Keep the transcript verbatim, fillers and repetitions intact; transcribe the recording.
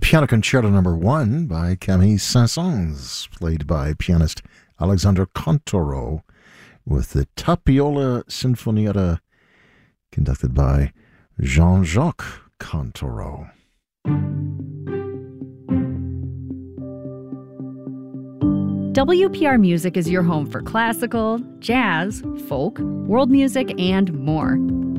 Piano Concerto Number One by Camille Saint-Saëns, played by pianist Alexandre Contoro, with the Tapiola Sinfonietta, conducted by Jean-Jacques Contoro. W P R Music is your home for classical, jazz, folk, world music, and more.